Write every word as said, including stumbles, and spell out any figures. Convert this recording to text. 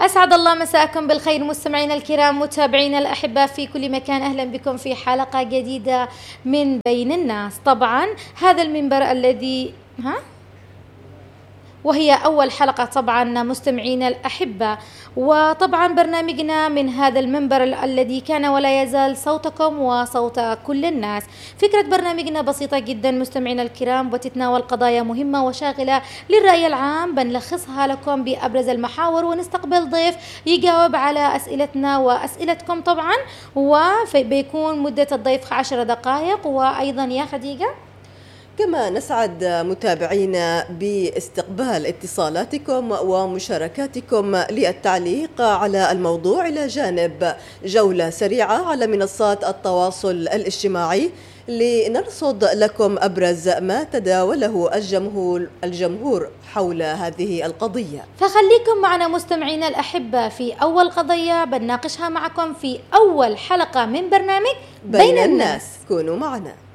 أسعد الله مساءكم بالخير مستمعينا الكرام متابعينا الأحباء في كل مكان. أهلا بكم في حلقة جديدة من بين الناس. طبعا هذا المنبر الذي ها وهي أول حلقة طبعا مستمعينا الأحبة، وطبعا برنامجنا من هذا المنبر الذي كان ولا يزال صوتكم وصوت كل الناس. فكرة برنامجنا بسيطة جدا مستمعينا الكرام، وتتناول قضايا مهمة وشاغلة للرأي العام، بنلخصها لكم بأبرز المحاور ونستقبل ضيف يجاوب على أسئلتنا وأسئلتكم طبعا، وبيكون مدة الضيف عشر دقائق. وأيضا يا خديجة كما نسعد متابعينا باستقبال اتصالاتكم ومشاركاتكم للتعليق على الموضوع، إلى جانب جولة سريعة على منصات التواصل الاجتماعي لنرصد لكم أبرز ما تداوله الجمهور الجمهور حول هذه القضية. فخليكم معنا مستمعينا الأحبة في أول قضية بنناقشها معكم في أول حلقة من برنامج بين, بين الناس. الناس كونوا معنا.